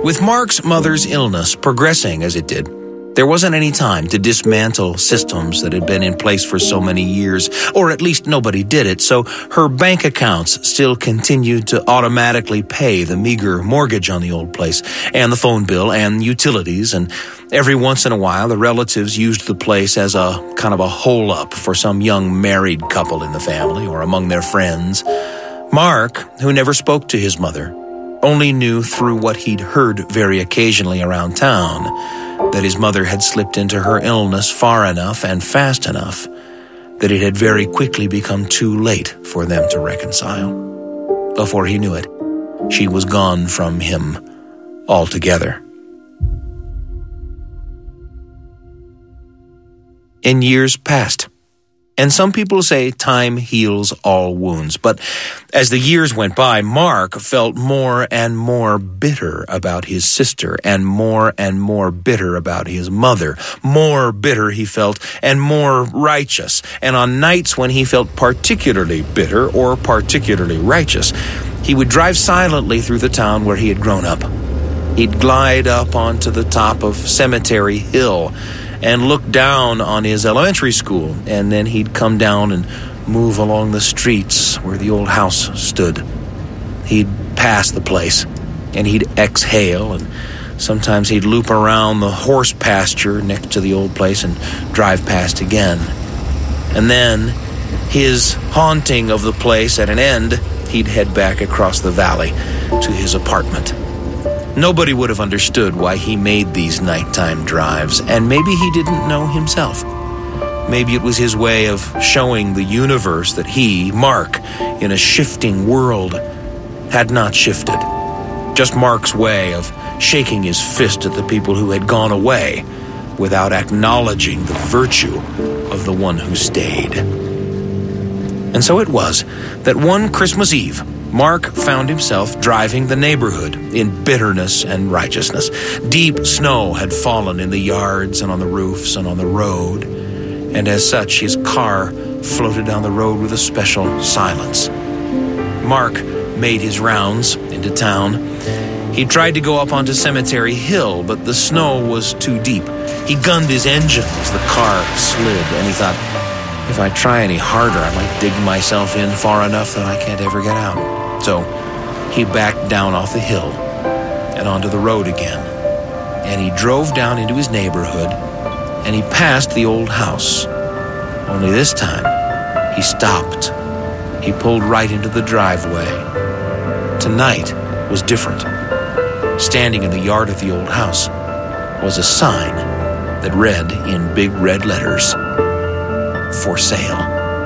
With Mark's mother's illness progressing as it did, there wasn't any time to dismantle systems that had been in place for so many years, or at least nobody did it, so her bank accounts still continued to automatically pay the meager mortgage on the old place, and the phone bill, and utilities, and every once in a while the relatives used the place as a kind of a hole-up for some young married couple in the family or among their friends. Mark, who never spoke to his mother, only knew through what he'd heard very occasionally around town that his mother had slipped into her illness far enough and fast enough that it had very quickly become too late for them to reconcile. Before he knew it, she was gone from him altogether. In years past, and some people say time heals all wounds, but as the years went by, Mark felt more and more bitter about his sister and more bitter about his mother. More bitter, he felt, and more righteous. And on nights when he felt particularly bitter or particularly righteous, he would drive silently through the town where he had grown up. He'd glide up onto the top of Cemetery Hill and look down on his elementary school, and then he'd come down and move along the streets where the old house stood. He'd pass the place, and he'd exhale, and sometimes he'd loop around the horse pasture next to the old place and drive past again. And then, his haunting of the place at an end, he'd head back across the valley to his apartment. Nobody would have understood why he made these nighttime drives, and maybe he didn't know himself. Maybe it was his way of showing the universe that he, Mark, in a shifting world, had not shifted. Just Mark's way of shaking his fist at the people who had gone away without acknowledging the virtue of the one who stayed. And so it was that one Christmas Eve, Mark found himself driving the neighborhood in bitterness and righteousness. Deep snow had fallen in the yards and on the roofs and on the road, and as such his car floated down the road with a special silence. Mark made his rounds into town. He tried to go up onto Cemetery Hill, but the snow was too deep. He gunned his engine as the car slid, and he thought, if I try any harder, I might dig myself in far enough that I can't ever get out. So he backed down off the hill and onto the road again, and he drove down into his neighborhood, and he passed the old house. Only this time, he stopped. He pulled right into the driveway. Tonight was different. Standing in the yard of the old house was a sign that read in big red letters, "For sale."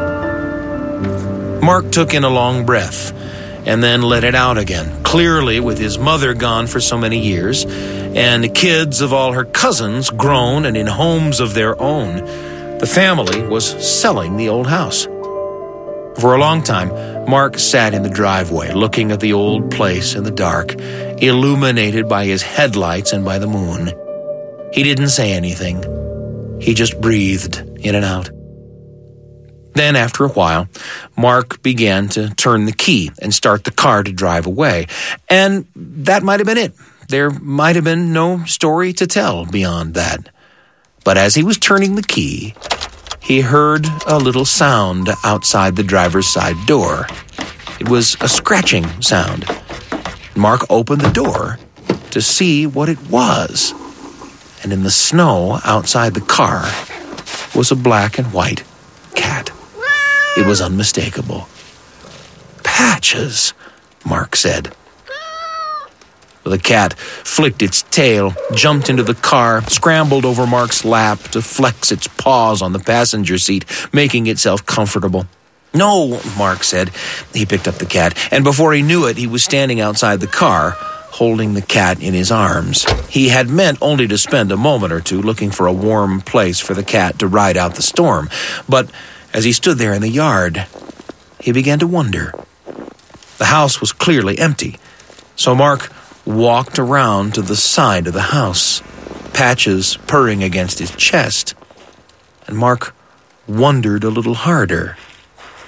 Mark took in a long breath and then let it out again. Clearly, with his mother gone for so many years, and kids of all her cousins grown and in homes of their own, the family was selling the old house. For a long time, Mark sat in the driveway, looking at the old place in the dark, illuminated by his headlights and by the moon. He didn't say anything. He just breathed in and out. Then, after a while, Mark began to turn the key and start the car to drive away. And that might have been it. There might have been no story to tell beyond that. But as he was turning the key, he heard a little sound outside the driver's side door. It was a scratching sound. Mark opened the door to see what it was. And in the snow outside the car was a black and white cat. It was unmistakable. "Patches," Mark said. The cat flicked its tail, jumped into the car, scrambled over Mark's lap to flex its paws on the passenger seat, making itself comfortable. "No," Mark said. He picked up the cat, and before he knew it, he was standing outside the car, holding the cat in his arms. He had meant only to spend a moment or two looking for a warm place for the cat to ride out the storm, but as he stood there in the yard, he began to wonder. The house was clearly empty, so Mark walked around to the side of the house, Patches purring against his chest, and Mark wondered a little harder.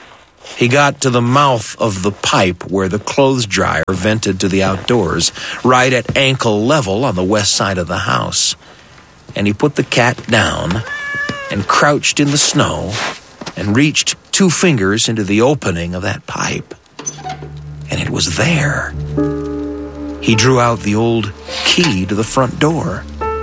He got to the mouth of the pipe where the clothes dryer vented to the outdoors, right at ankle level on the west side of the house. And he put the cat down and crouched in the snow and reached 2 fingers into the opening of that pipe. And it was there. He drew out the old key to the front door.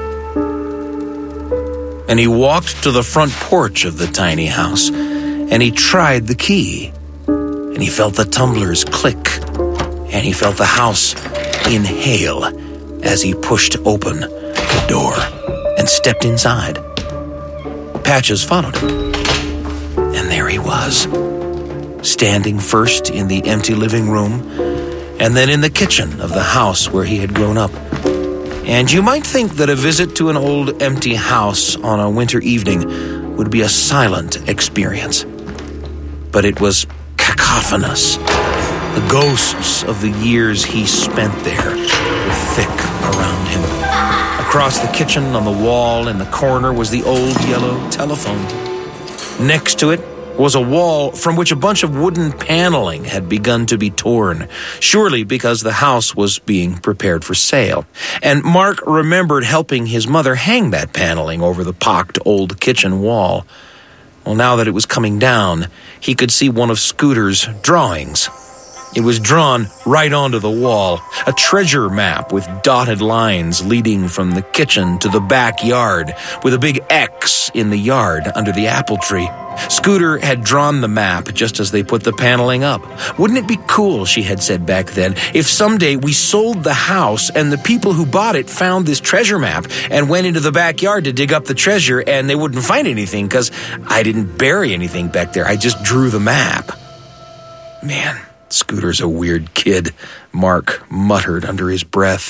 And he walked to the front porch of the tiny house, and he tried the key. And he felt the tumblers click, and he felt the house inhale as he pushed open the door and stepped inside. Patches followed him, and there he was, standing first in the empty living room and then in the kitchen of the house where he had grown up. And you might think that a visit to an old empty house on a winter evening would be a silent experience. But it was cacophonous. The ghosts of the years he spent there were thick around him. Across the kitchen on the wall in the corner was the old yellow telephone. Next to it was a wall from which a bunch of wooden paneling had begun to be torn, surely because the house was being prepared for sale. And Mark remembered helping his mother hang that paneling over the pocked old kitchen wall. Well, now that it was coming down, he could see one of Scooter's drawings. It was drawn right onto the wall, a treasure map with dotted lines leading from the kitchen to the backyard, with a big X in the yard under the apple tree. Scooter had drawn the map just as they put the paneling up. Wouldn't it be cool, she had said back then, if someday we sold the house and the people who bought it found this treasure map and went into the backyard to dig up the treasure and they wouldn't find anything because I didn't bury anything back there. I just drew the map. Man, Scooter's a weird kid, Mark muttered under his breath.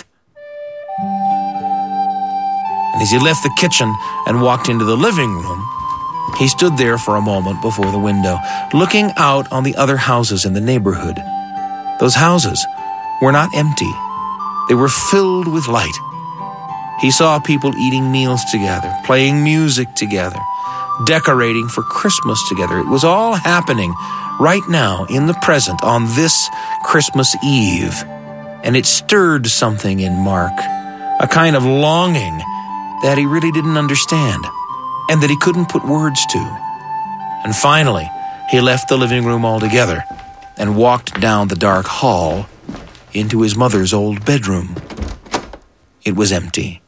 And as he left the kitchen and walked into the living room, he stood there for a moment before the window, looking out on the other houses in the neighborhood. Those houses were not empty. They were filled with light. He saw people eating meals together, playing music together, decorating for Christmas together. It was all happening right now in the present on this Christmas Eve. And it stirred something in Mark, a kind of longing that he really didn't understand and that he couldn't put words to. And finally, he left the living room altogether and walked down the dark hall into his mother's old bedroom. It was empty.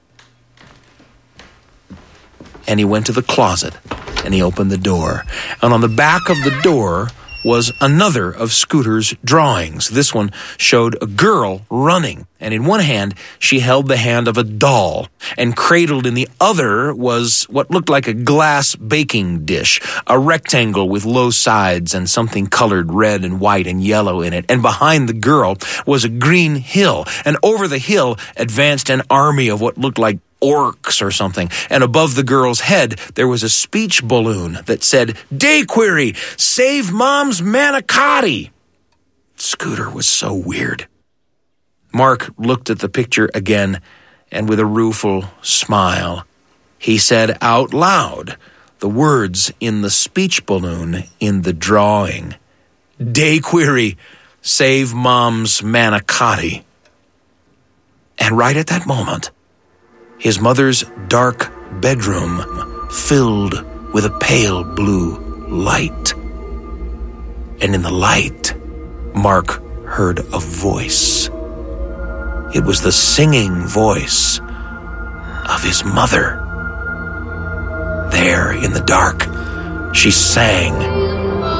And he went to the closet and he opened the door. And on the back of the door was another of Scooter's drawings. This one showed a girl running, and in one hand she held the hand of a doll, and cradled in the other was what looked like a glass baking dish, a rectangle with low sides and something colored red and white and yellow in it. And behind the girl was a green hill, and over the hill advanced an army of what looked like orcs or something, and above the girl's head there was a speech balloon that said, "Dayquiri, save Mom's manicotti." Scooter was so weird. Mark looked at the picture again, and with a rueful smile, he said out loud the words in the speech balloon in the drawing. "Dayquiri, save Mom's manicotti." And right at that moment, his mother's dark bedroom filled with a pale blue light. And in the light, Mark heard a voice. It was the singing voice of his mother. There in the dark, she sang